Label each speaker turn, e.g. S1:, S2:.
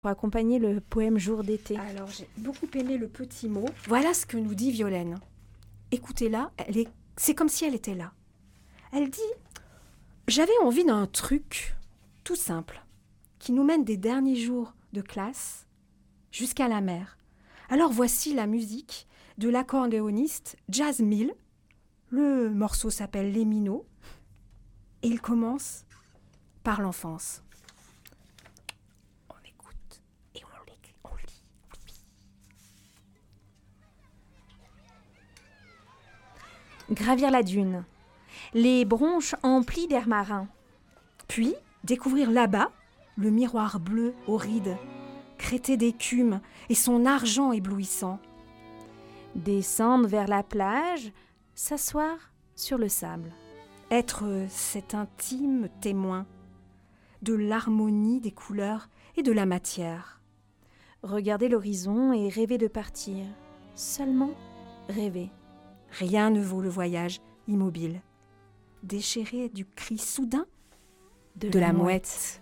S1: pour accompagner le poème Jour d'été.
S2: Alors, j'ai beaucoup aimé le petit mot.
S3: Voilà ce que nous dit Violaine. Écoutez-la, c'est comme si elle était là. Elle dit « J'avais envie d'un truc tout simple qui nous mène des derniers jours de classe jusqu'à la mer. Alors voici la musique de l'accordéoniste Jazz Mill. Le morceau s'appelle Les Minots et il commence par l'enfance. On écoute et on lit.
S1: Gravir la dune, les bronches emplies d'air marin.
S3: Puis découvrir là-bas le miroir bleu aux rides, crêté d'écume et son argent éblouissant.
S1: Descendre vers la plage, s'asseoir sur le sable.
S3: Être cet intime témoin de l'harmonie des couleurs et de la matière.
S1: Regarder l'horizon et rêver de partir. Seulement rêver.
S3: Rien ne vaut le voyage immobile, déchiré du cri soudain de la mouette.